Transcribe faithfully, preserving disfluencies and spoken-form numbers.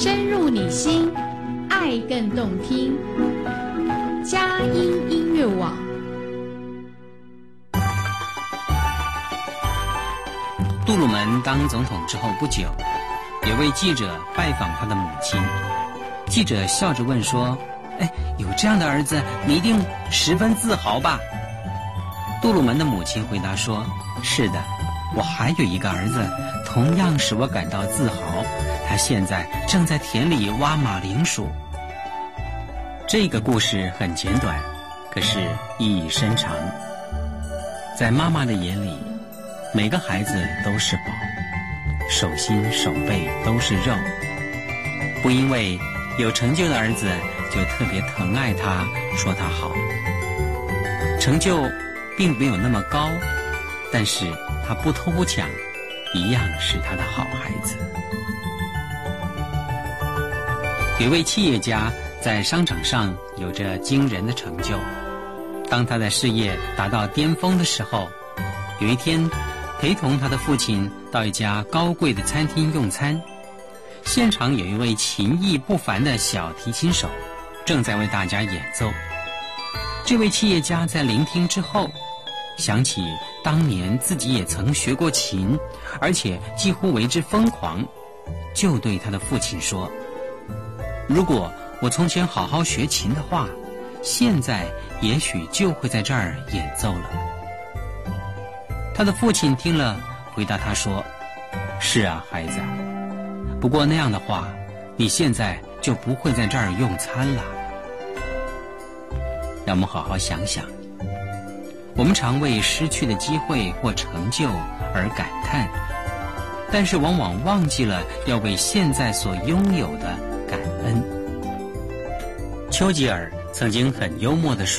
深入你心，爱更动听。佳音音乐网。 杜鲁门当总统之后不久，有位记者拜访他的母亲。记者笑着问说：哎，有这样的儿子，你一定十分自豪吧？杜鲁门的母亲回答说：是的，我还有一个儿子，同样使我感到自豪。他现在正在田里挖马铃薯。这个故事很简短，可是意义深长。在妈妈的眼里，每个孩子都是宝，手心手背都是肉。不因为有成就的儿子就特别疼爱他，说他好。成就并没有那么高，但是他不偷不抢，一样是他的好孩子。有位企业家在商场上有着惊人的成就。当他的事业达到巅峰的时候，有一天陪同他的父亲到一家高贵的餐厅用餐，现场有一位琴艺不凡的小提琴手正在为大家演奏。这位企业家在聆听之后，想起当年自己也曾学过琴，而且几乎为之疯狂，就对他的父亲说：如果我从前好好学琴的话，现在也许就会在这儿演奏了。他的父亲听了，回答他说：是啊，孩子，不过那样的话，你现在就不会在这儿用餐了。让我们好好想想，我们常为失去的机会或成就而感叹，但是往往忘记了要为现在所拥有的感恩。丘吉尔曾经很幽默地说，